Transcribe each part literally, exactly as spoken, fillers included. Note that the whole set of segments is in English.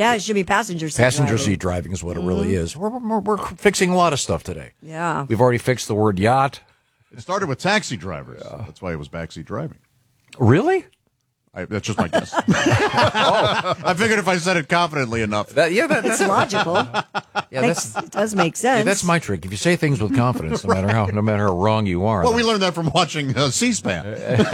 Yeah, it should be passenger seat Passenger driving. seat driving is what it really is. We're, we're, we're fixing a lot of stuff today. Yeah. We've already fixed the word yacht. It started with taxi drivers. Yeah. That's why it was backseat driving. Really? I, that's just my guess. oh. I figured if I said it confidently enough. That, yeah, that, It's logical. yeah, Makes, that's, it does make sense. yeah, that's my trick. If you say things with confidence, no matter how no matter how wrong you are. Well, we learned that from watching uh, C-SPAN.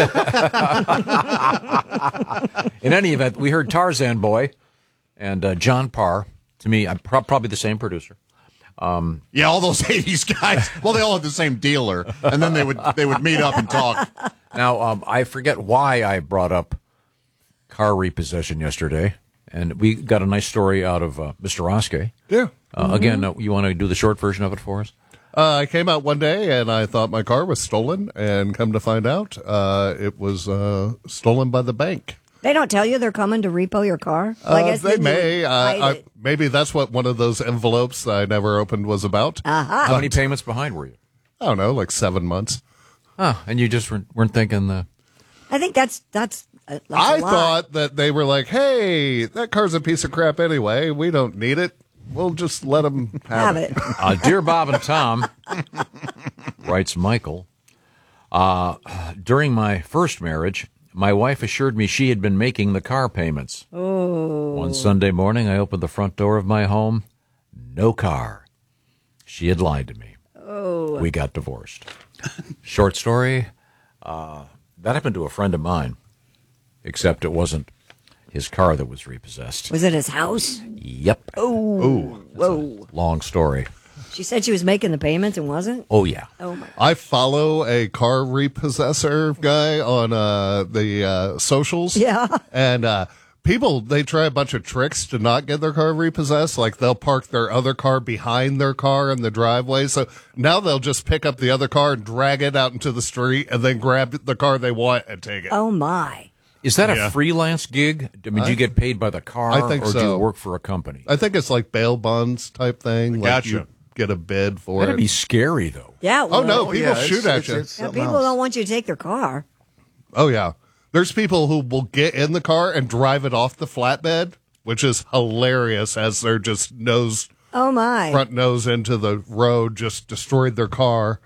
In any event, we heard Tarzan Boy and uh, John Parr. To me, I'm pro- probably the same producer. Um, yeah, all those eighties guys. Well, they all had the same dealer, and then they would they would meet up and talk. Now, um, I forget why I brought up car repossession yesterday, and we got a nice story out of uh, Mister Oskey. Yeah. Uh, Mm-hmm. Again, uh, you want to do the short version of it for us? Uh, I came out one day and I thought my car was stolen, and come to find out, uh, it was uh, stolen by the bank. They don't tell you they're coming to repo your car? Well, I Uh, guess they then you may. would Uh, hide I, it. maybe that's what one of those envelopes that I never opened was about. Uh-huh. How many payments behind were you? I don't know, like seven months. Oh, and you just weren't, weren't thinking the. I think that's that's. Uh, that's I a lot. thought that they were like, hey, that car's a piece of crap anyway. We don't need it. We'll just let them have, have it. it. Uh, Dear Bob and Tom, writes Michael, uh, during my first marriage, my wife assured me she had been making the car payments. Oh. One Sunday morning, I opened the front door of my home. No car. She had lied to me. Oh. We got divorced. Short story. Uh, that happened to a friend of mine, except it wasn't his car that was repossessed. Was it his house? Yep. Oh. Whoa. Long story. She said she was making the payments and wasn't? Oh, yeah. Oh, my. I follow a car repossessor guy on uh, the uh, socials. Yeah. And uh, people, they try a bunch of tricks to not get their car repossessed. Like they'll park their other car behind their car in the driveway. So now they'll just pick up the other car and drag it out into the street and then grab the car they want and take it. Oh, my. Is that a Yeah. freelance gig? I mean, do you get paid by the car, I think or do you so. work for a company? I think it's like bail bonds type thing. Like Gotcha. you get a bid for That'd it. be scary, though. Yeah. Oh, Well, no, people yeah, shoot it's- at it's- you. it's yeah, something people else. don't want you to take their car. Oh, yeah. There's people who will get in the car and drive it off the flatbed, which is hilarious as they're just nose, Oh, my. front nose into the road, just destroyed their car.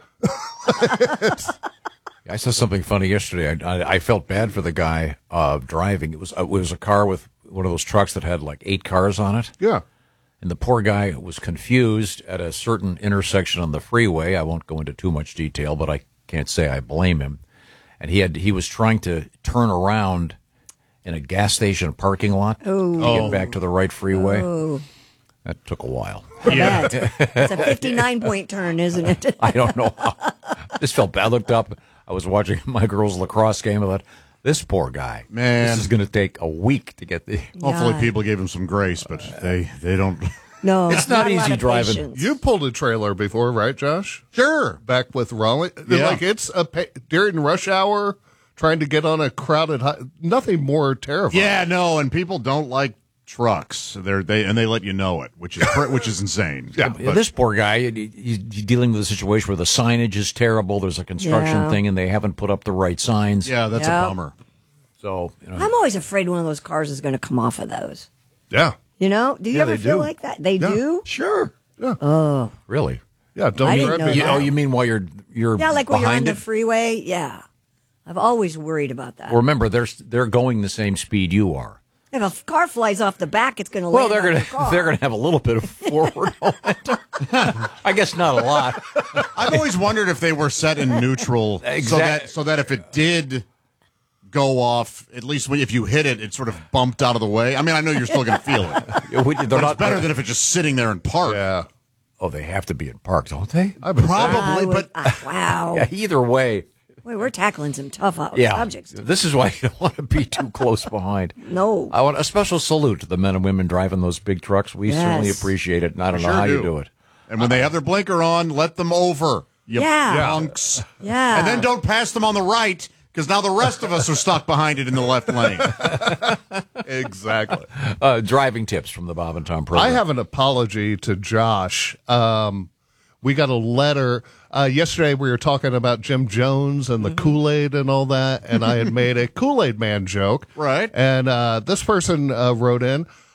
I saw something funny yesterday. I, I, I felt bad for the guy uh, driving. It was uh, it was a car with one of those trucks that had like eight cars on it. Yeah. And the poor guy was confused at a certain intersection on the freeway. I won't go into too much detail, but I can't say I blame him. And he had he was trying to turn around in a gas station parking lot to get back to the right freeway. Oh. That took a while. Yeah. It's a fifty-nine point turn, isn't it? I don't know how. This felt bad. I looked up. I was watching my girls' lacrosse game. I thought, this poor guy. Man. This is going to take a week to get the. Hopefully, Yeah. people gave him some grace, but they they don't. No. It's not a lot easy of driving. patience. You pulled a trailer before, right, Josh? Sure. Back with Raleigh. Yeah. Like it's a pa- during rush hour trying to get on a crowded hi- nothing more terrifying. Yeah, no, and people don't like trucks. They're they and they let you know it, which is pr- which is insane. Yeah. Yeah, this poor guy, he- he's dealing with a situation where the signage is terrible. There's a construction Yeah. thing, and they haven't put up the right signs. Yeah, that's Yeah. a bummer. So, you know, I'm always afraid one of those cars is going to come off of those. Yeah. You know? Do you Yeah, ever they feel do. like that? They Yeah. do? Sure. Yeah. Oh. really? Yeah. Don't I you didn't ever- know You, that. oh, you mean while you're you're Yeah, like when you're on behind the it? freeway. Yeah. I've always worried about that. Well, remember, they're they're going the same speed you are. If a f- car flies off the back, it's going to Well, land they're on gonna your car. they're gonna have a little bit of forward momentum. I guess not a lot. I've always wondered if they were set in neutral, so Exact- that so that if it did go off, at least when, if you hit it, it sort of bumped out of the way. I mean, I know you're still going to feel it, We- They're but not it's better than if it's just sitting there in park. Yeah. Oh, they have to be in park, don't they? I would say. I Probably, would- but ah, wow. Yeah, either way. Wait, we're tackling some tough uh, Yeah, subjects. this is why you don't want to be too close behind. No. I want a special salute to the men and women driving those big trucks. We Yes. certainly appreciate it, and I don't know Sure how you do. do it. and when they have their blinker on, let them over. You Yeah. punks. Yeah. And then don't pass them on the right, because now the rest of us are stuck behind it in the left lane. Exactly. Uh, driving tips from the Bob and Tom program. I have an apology to Josh. Um, we got a letter. Uh, yesterday we were talking about Jim Jones and the Kool-Aid and all that, and I had made a Kool-Aid man joke. Right. And uh, this person uh, wrote in,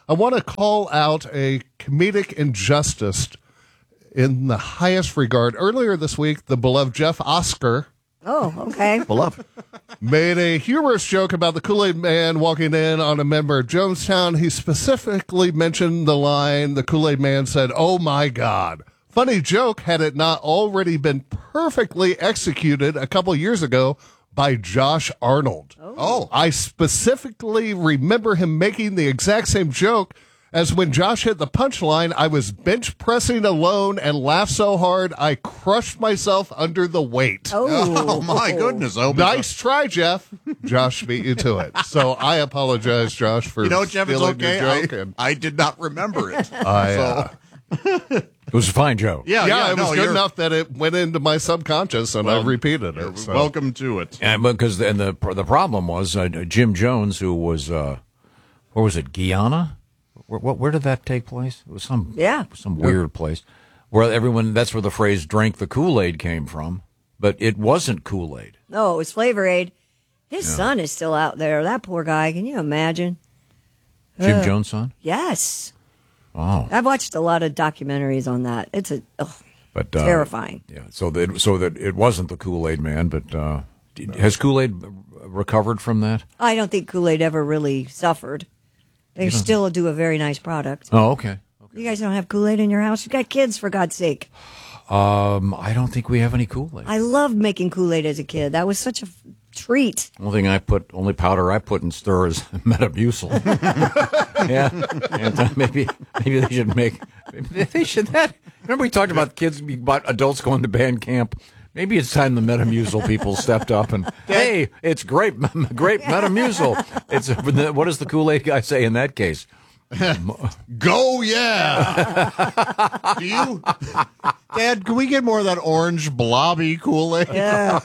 I want to call out a comedic injustice in the highest regard. Earlier this week, the beloved Jeff Oscar Oh, okay. Beloved. made a humorous joke about the Kool-Aid Man walking in on a member of Jonestown. He specifically mentioned the line, the Kool-Aid Man said, "Oh my God." Funny joke had it not already been perfectly executed a couple years ago by Josh Arnold. Oh. I specifically remember him making the exact same joke as when Josh hit the punchline. I was bench pressing alone and laughed so hard I crushed myself under the weight. Oh, Oh, my goodness. I hope Nice try, Jeff. Josh beat you to it. So I apologize, Josh, for You know, Jeff, it's stealing your okay. joke. I, and I did not remember it. I, uh, It was a fine joke. yeah, yeah, yeah, it no, was good you're enough that it went into my subconscious, and I repeated it. So. welcome to it. And because and the the problem was uh, Jim Jones, who was uh, where was it, Guyana? Where, where, where did that take place? It was some Yeah. some weird place where everyone. That's where the phrase "drank the Kool-Aid" came from, but it wasn't Kool-Aid. no, it was Flavor Aid. His son is still out there. That poor guy. Can you imagine? Jim Jones' son. Yes. Oh, I've watched a lot of documentaries on that. It's a ugh, but uh, terrifying. Yeah, so that so that it wasn't the Kool-Aid Man, but uh, has Kool-Aid recovered from that? I don't think Kool-Aid ever really suffered. They still do a very nice product. Oh, okay. You guys don't have Kool-Aid in your house? You got kids, for God's sake. Um, I don't think we have any Kool-Aid. I loved making Kool-Aid as a kid. That was such a f- treat. Only thing I put, only powder I put in stir is Metamucil. yeah, and uh, maybe maybe they should make. Maybe they should that. Remember we talked about kids, about adults going to band camp. Maybe it's time the Metamucil people stepped up and hey, it's great, great Metamucil. It's what does the Kool-Aid guy say in that case? Go, yeah. Do you, Dad? Can we get more of that orange blobby Kool-Aid? Yeah.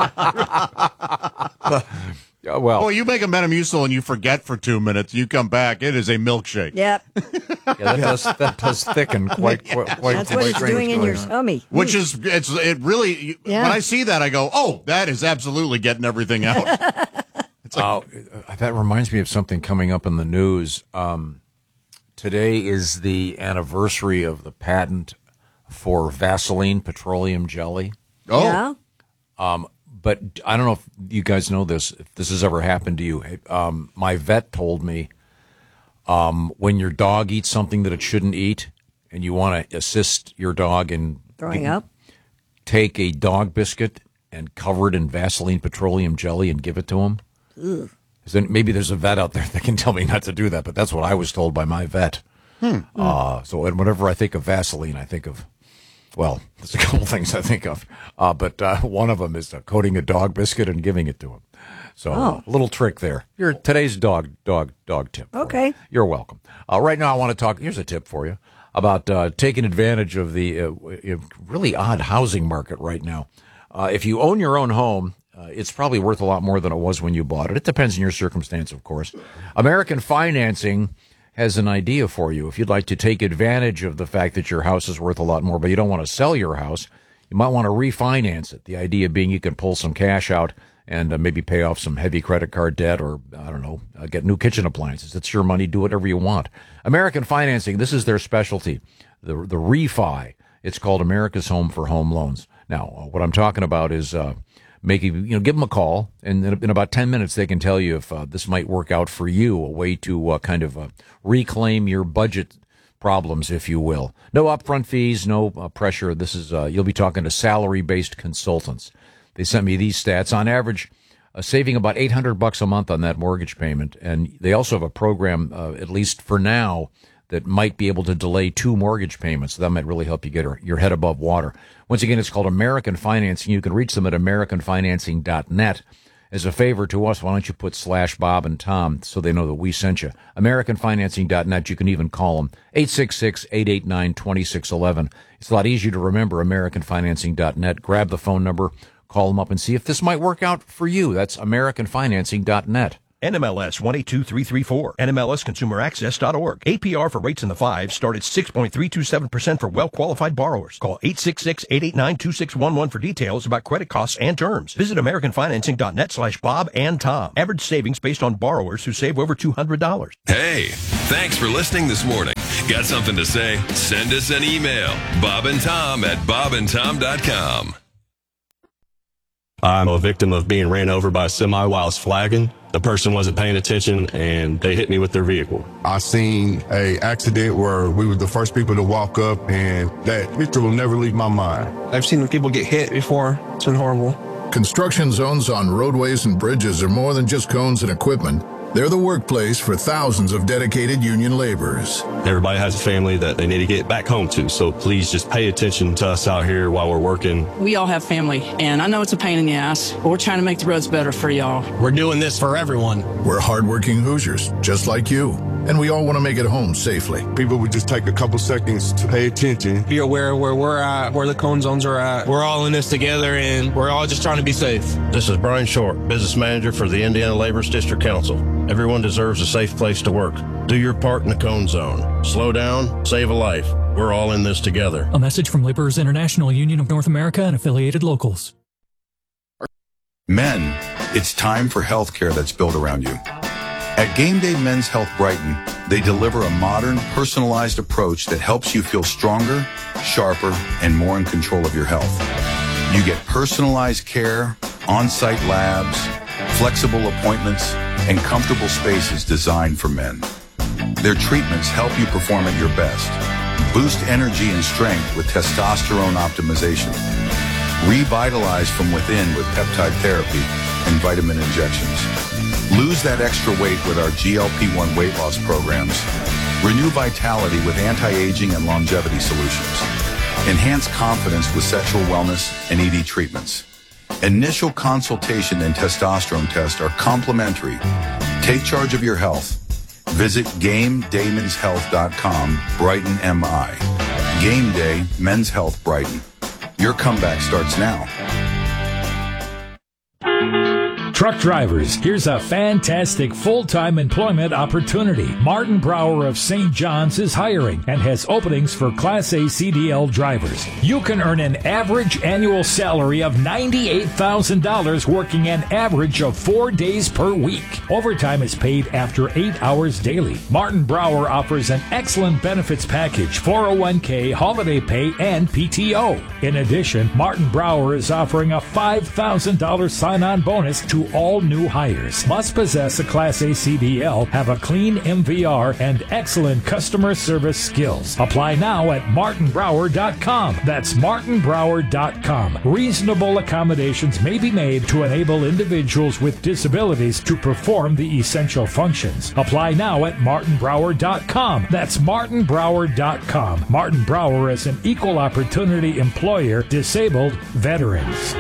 Yeah, well, Boy, you make a Metamucil and you forget for two minutes. You come back, it is a milkshake. Yep. yeah, that does that does thicken quite quite. quite That's what it's quite doing in your strange. tummy. Which is, it's it really. you- Yeah. When I see that, I go, "Oh, that is absolutely getting everything out." Uh, that reminds me of something coming up in the news. Um, today is the anniversary of the patent for Vaseline petroleum jelly. Oh, Yeah. But I don't know if you guys know this, if this has ever happened to you. Um, my vet told me um, when your dog eats something that it shouldn't eat and you want to assist your dog in Throwing up. take a dog biscuit and cover it in Vaseline petroleum jelly and give it to him. Ugh. Then maybe there's a vet out there that can tell me not to do that, but that's what I was told by my vet. Hmm. Uh, so and whenever I think of Vaseline, I think of, well, there's a couple things I think of, uh, but uh, one of them is uh, coating a dog biscuit and giving it to him. So Oh. a little trick there. Your today's dog dog dog tip. for you. Okay. You're welcome. Uh, right now, I want to talk. Here's a tip for you about uh, taking advantage of the uh, uh, really odd housing market right now. Uh, if you own your own home, uh, it's probably worth a lot more than it was when you bought it. It depends on your circumstance, of course. American Financing has an idea for you. If you'd like to take advantage of the fact that your house is worth a lot more, but you don't want to sell your house, you might want to refinance it. The idea being you can pull some cash out and uh, maybe pay off some heavy credit card debt or, I don't know, uh, get new kitchen appliances. It's your money. Do whatever you want. American Financing, this is their specialty, the, the refi. It's called America's Home for Home Loans. Now, uh, what I'm talking about is uh, making, you know, give them a call, and in, in about ten minutes, they can tell you if uh, this might work out for you, a way to uh, kind of uh, reclaim your budget problems, if you will. No upfront fees, no uh, pressure. This is, uh, you'll be talking to salary-based consultants. They sent me these stats. On average, uh, saving about eight hundred bucks a month on that mortgage payment. And they also have a program, uh, at least for now, that might be able to delay two mortgage payments. That might really help you get your head above water. Once again, it's called American Financing. You can reach them at american financing dot net. As a favor to us, why don't you put slash Bob and Tom so they know that we sent you. american financing dot net. You can even call them eight six six, eight eight nine, two six one one. It's a lot easier to remember, american financing dot net. Grab the phone number, call them up and see if this might work out for you. That's american financing dot net. N M L S one eight two three three four, N M L S consumer access dot org. A P R for rates in the fives start at six point three two seven percent for well-qualified borrowers. Call eight six six, eight eight nine, two six one one for details about credit costs and terms. Visit american financing dot net slash Bob and Tom. Average savings based on borrowers who save over two hundred dollars. Hey, thanks for listening this morning. Got something to say? Send us an email. Bob and Tom at bob and tom dot com. I'm a victim of being ran over by a semi while I was flagging. The person wasn't paying attention and they hit me with their vehicle. I seen a accident where we were the first people to walk up, and that picture will never leave my mind. I've seen people get hit before. It's been horrible. Construction zones on roadways and bridges are more than just cones and equipment. They're the workplace for thousands of dedicated union laborers. Everybody has a family that they need to get back home to, so please just pay attention to us out here while we're working. We all have family, and I know it's a pain in the ass, but we're trying to make the roads better for y'all. We're doing this for everyone. We're hardworking Hoosiers, just like you, and we all want to make it home safely. People would just take a couple seconds to pay attention. Be aware of where we're at, where the cone zones are at. We're all in this together, and we're all just trying to be safe. This is Brian Short, Business Manager for the Indiana Laborers District Council. Everyone deserves a safe place to work. Do your part in the cone zone. Slow down, save a life. We're all in this together. A message from Laborers International Union of North America and affiliated locals. Men, it's time for healthcare that's built around you. At Game Day Men's Health Brighton, they deliver a modern, personalized approach that helps you feel stronger, sharper, and more in control of your health. You get personalized care, on-site labs, flexible appointments, and comfortable spaces designed for men. Their treatments help you perform at your best, boost energy and strength with testosterone optimization, revitalize from within with peptide therapy and vitamin injections, lose that extra weight with our G L P one weight loss programs, renew vitality with anti-aging and longevity solutions, enhance confidence with sexual wellness and E D treatments. Initial consultation and testosterone test are complimentary. Take charge of your health. Visit game day mens health dot com, Brighton M I. Game Day Men's Health Brighton. Your comeback starts now. Truck drivers, here's a fantastic full-time employment opportunity. Martin Brower of Saint John's is hiring and has openings for Class A C D L drivers. You can earn an average annual salary of ninety-eight thousand dollars working an average of four days per week. Overtime is paid after eight hours daily. Martin Brower offers an excellent benefits package, four oh one k, holiday pay, and P T O. In addition, Martin Brower is offering a five thousand dollars sign-on bonus to all new hires. Must possess a Class A C D L, have a clean M V R, and excellent customer service skills. Apply now at martin brower dot com. That's martin brower dot com. Reasonable accommodations may be made to enable individuals with disabilities to perform the essential functions. Apply now at martin brower dot com. That's martin brower dot com. Martin Brower is an equal opportunity employer, disabled veterans.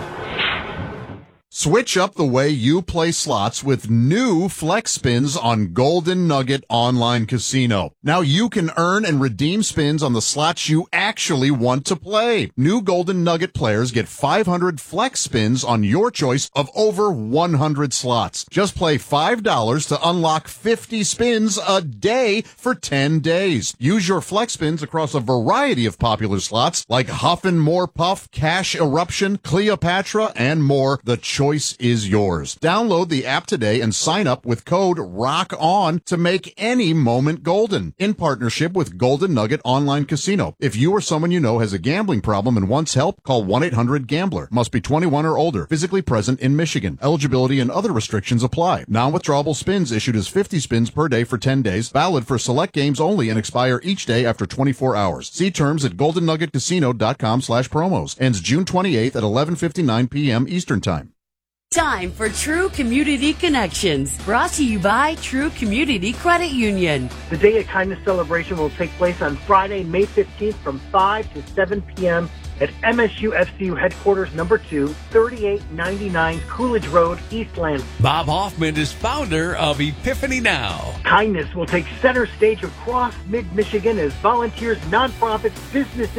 Switch up the way you play slots with new Flex Spins on Golden Nugget Online Casino. Now you can earn and redeem spins on the slots you actually want to play. New Golden Nugget players get five hundred Flex Spins on your choice of over one hundred slots. Just play five dollars to unlock fifty spins a day for ten days. Use your Flex Spins across a variety of popular slots like Huff and More Puff, Cash Eruption, Cleopatra, and more. The choice is yours. Download the app today and sign up with code ROCKON to make any moment golden. In partnership with Golden Nugget Online Casino. If you or someone you know has a gambling problem and wants help, call one eight hundred gambler. Must be twenty-one or older. Physically present in Michigan. Eligibility and other restrictions apply. Non-withdrawable spins issued as fifty spins per day for ten days. Valid for select games only and expire each day after twenty-four hours. See terms at golden nugget casino dot com slash promos. Ends June twenty-eighth at eleven fifty-nine p.m. Eastern Time. Time for True Community Connections, brought to you by True Community Credit Union. The Day of Kindness celebration will take place on Friday, May fifteenth from five to seven p.m. at M S U F C U headquarters number two, thirty-eight ninety-nine Coolidge Road, Eastland. Bob Hoffman is founder of Epiphany Now. Kindness will take center stage across mid-Michigan as volunteers, nonprofits, businesses,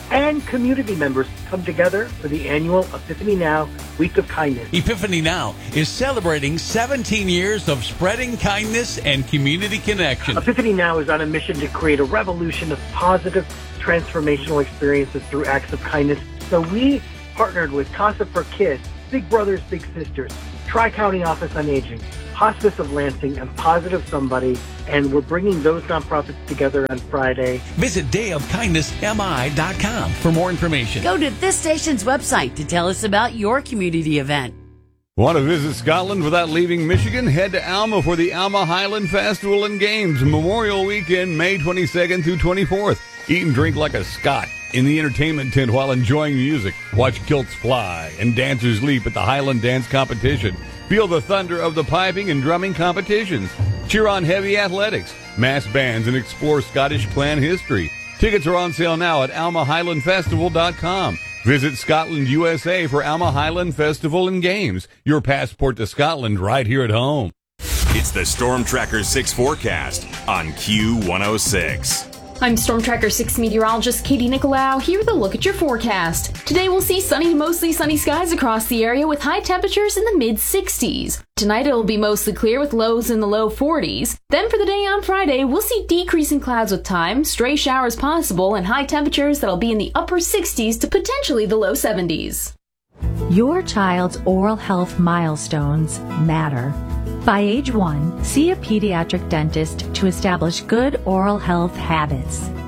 and community members come together for the annual Epiphany Now Week of Kindness. Epiphany Now is celebrating seventeen years of spreading kindness and community connection. Epiphany Now is on a mission to create a revolution of positive, transformational experiences through acts of kindness. So we partnered with Casa for Kids, Big Brothers Big Sisters, Tri-County Office on Aging, Hospice of Lansing, and Positive Somebody, and we're bringing those nonprofits together on Friday. Visit day of kindness m i dot com for more information. Go to this station's website to tell us about your community event. Want to visit Scotland without leaving Michigan? Head to Alma for the Alma Highland Festival and Games Memorial Weekend, May twenty-second through twenty-fourth. Eat and drink like a Scot in the entertainment tent while enjoying music. Watch kilts fly and dancers leap at the Highland Dance Competition. Feel the thunder of the piping and drumming competitions. Cheer on heavy athletics, mass bands, and explore Scottish clan history. Tickets are on sale now at alma highland festival dot com. Visit Scotland, U S A for Alma Highland Festival and Games. Your passport to Scotland right here at home. It's the Storm Tracker six forecast on Q one oh six. I'm Storm Tracker six meteorologist Katie Nicolau here with a look at your forecast. Today we'll see sunny to mostly sunny skies across the area with high temperatures in the mid sixties. Tonight it'll be mostly clear with lows in the low forties. Then for the day on Friday, we'll see decreasing clouds with time, stray showers possible, and high temperatures that'll be in the upper sixties to potentially the low seventies. Your child's oral health milestones matter. By age one, see a pediatric dentist to establish good oral health habits.